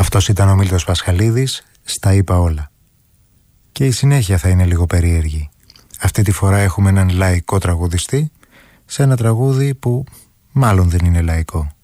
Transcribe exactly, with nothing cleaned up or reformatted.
Αυτός ήταν ο Μίλτος Πασχαλίδης, στα είπα όλα. Και η συνέχεια θα είναι λίγο περίεργη. Αυτή τη φορά έχουμε έναν λαϊκό τραγουδιστή σε ένα τραγούδι που μάλλον δεν είναι λαϊκό.